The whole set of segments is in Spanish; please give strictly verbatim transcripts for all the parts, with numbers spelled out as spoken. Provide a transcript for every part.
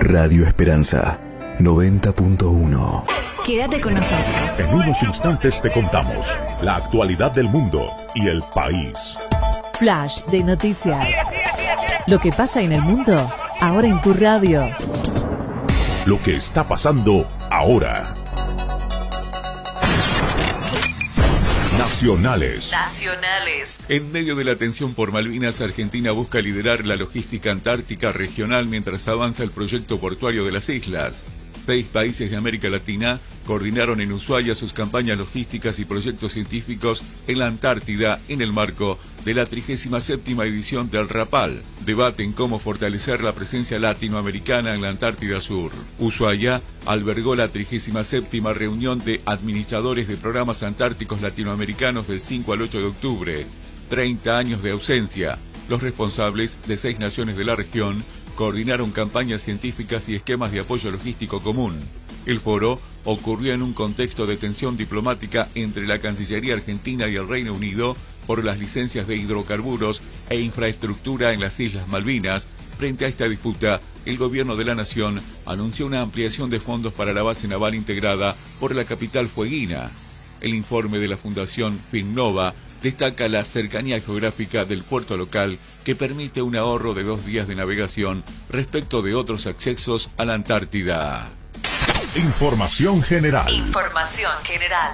Radio Esperanza noventa punto uno. Quédate con nosotros. En unos instantes te contamos la actualidad del mundo y el país. Flash de noticias. Lo que pasa en el mundo, ahora en tu radio. Lo que está pasando ahora. Nacionales. Nacionales. En medio de la tensión por Malvinas, Argentina busca liderar la logística antártica regional mientras avanza el proyecto portuario de las islas. Seis países de América Latina coordinaron en Ushuaia sus campañas logísticas y proyectos científicos en la Antártida en el marco de la trigésima séptima edición del RAPAL. Debaten cómo fortalecer la presencia latinoamericana en la Antártida Sur. Ushuaia albergó la trigésima séptima reunión de administradores de programas antárticos latinoamericanos del cinco al ocho de octubre. treinta años de ausencia. Los responsables de seis naciones de la región coordinaron campañas científicas y esquemas de apoyo logístico común. El foro ocurrió en un contexto de tensión diplomática entre la Cancillería Argentina y el Reino Unido por las licencias de hidrocarburos e infraestructura en las Islas Malvinas. Frente a esta disputa, el gobierno de la nación anunció una ampliación de fondos para la base naval integrada por la capital fueguina. El informe de la Fundación Finnova destaca la cercanía geográfica del puerto local que permite un ahorro de dos días de navegación respecto de otros accesos a la Antártida. Información general. Información general.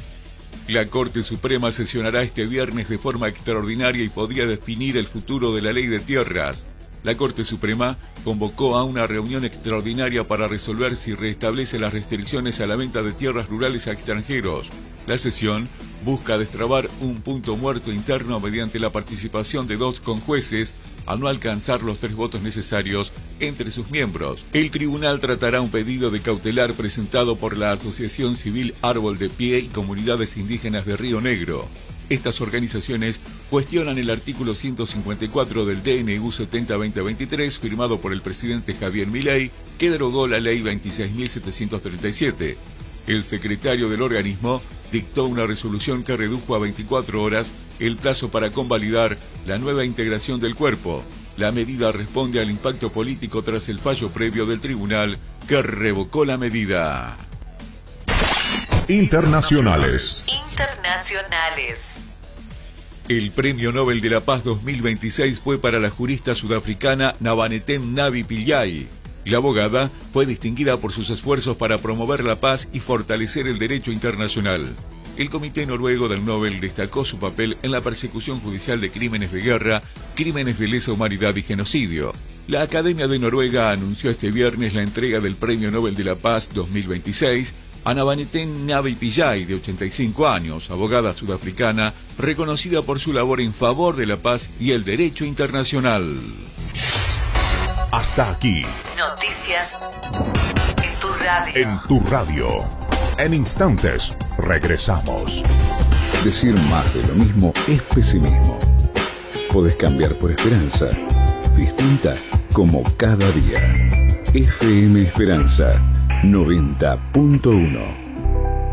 La Corte Suprema sesionará este viernes de forma extraordinaria y podría definir el futuro de la Ley de Tierras. La Corte Suprema convocó a una reunión extraordinaria para resolver si restablece las restricciones a la venta de tierras rurales a extranjeros. La sesión busca destrabar un punto muerto interno mediante la participación de dos conjueces al no alcanzar los tres votos necesarios entre sus miembros. El tribunal tratará un pedido de cautelar presentado por la Asociación Civil Árbol de Pie y Comunidades Indígenas de Río Negro. Estas organizaciones cuestionan el artículo ciento cincuenta y cuatro del D N U setenta barra veinte veintitrés firmado por el presidente Javier Milei, que derogó la ley veintiséis mil setecientos treinta y siete. El secretario del organismo dictó una resolución que redujo a veinticuatro horas el plazo para convalidar la nueva integración del cuerpo. La medida responde al impacto político tras el fallo previo del tribunal que revocó la medida. Internacionales. Internacionales. El Premio Nobel de la Paz dos mil veintiséis fue para la jurista sudafricana Nabanetem Navi Pillay. La abogada fue distinguida por sus esfuerzos para promover la paz y fortalecer el derecho internacional. El Comité Noruego del Nobel destacó su papel en la persecución judicial de crímenes de guerra, crímenes de lesa humanidad y genocidio. La Academia de Noruega anunció este viernes la entrega del Premio Nobel de la Paz dos mil veintiséis a Nabanetem Navi Pillay, de ochenta y cinco años, abogada sudafricana, reconocida por su labor en favor de la paz y el derecho internacional. Hasta aquí. Noticias en tu radio. En tu radio. En instantes, regresamos. Decir más de lo mismo es pesimismo. Podés cambiar por esperanza, distinta como cada día. F M Esperanza noventa punto uno.